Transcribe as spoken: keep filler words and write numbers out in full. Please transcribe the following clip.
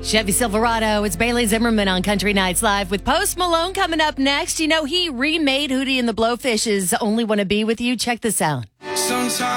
Chevy Silverado. It's Bailey Zimmerman on Country Nights Live with Post Malone coming up next. You know, he remade Hootie and the Blowfish's Only Wanna Be With You. Check this out. Sometimes